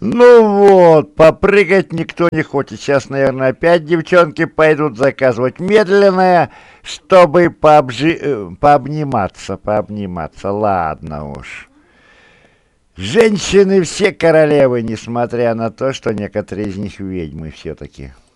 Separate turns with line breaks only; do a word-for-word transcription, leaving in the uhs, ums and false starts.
Ну вот, попрыгать никто не хочет. Сейчас, наверное, опять девчонки пойдут заказывать медленное, чтобы пообжи... э, пообниматься, пообниматься. Ладно уж. Женщины все королевы, несмотря на то, что некоторые из них ведьмы все-таки.